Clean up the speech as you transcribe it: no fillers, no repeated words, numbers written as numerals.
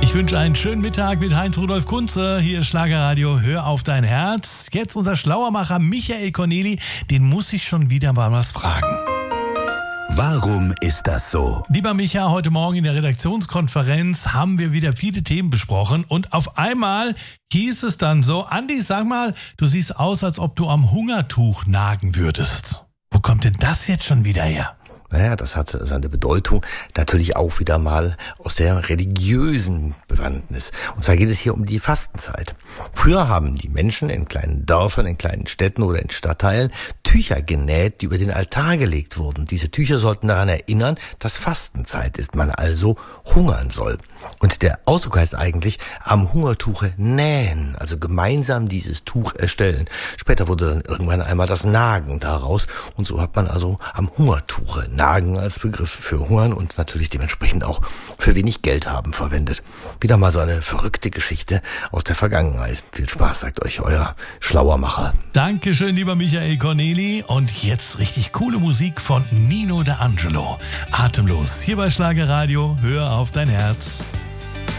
Ich wünsche einen schönen Mittag mit Heinz-Rudolf Kunze. Hier ist Schlagerradio, hör auf dein Herz. Jetzt unser Schlauermacher Michael Corneli, den muss ich schon wieder mal was fragen. Warum ist das so? Lieber Micha, heute Morgen in der Redaktionskonferenz haben wir wieder viele Themen besprochen und auf einmal hieß es dann so, Andi, sag mal, du siehst aus, als ob du am Hungertuch nagen würdest. Wo kommt denn das jetzt schon wieder her? Naja, das hat seine Bedeutung natürlich auch wieder mal aus der religiösen Bewandtnis. Und zwar geht es hier um die Fastenzeit. Früher haben die Menschen in kleinen Dörfern, in kleinen Städten oder in Stadtteilen Tücher genäht, die über den Altar gelegt wurden. Diese Tücher sollten daran erinnern, dass Fastenzeit ist, man also hungern soll. Und der Ausdruck heißt eigentlich am Hungertuche nähen, also gemeinsam dieses Tuch erstellen. Später wurde dann irgendwann einmal das Nagen daraus und so hat man also am Hungertuche Nagen als Begriff für Hungern und natürlich dementsprechend auch für wenig Geld haben verwendet. Wieder mal so eine verrückte Geschichte aus der Vergangenheit. Viel Spaß, sagt euch euer Schlauermacher. Dankeschön, lieber Michael Corneli. Und jetzt richtig coole Musik von Nino D'Angelo. Atemlos, hier bei Schlagerradio, hör auf dein Herz.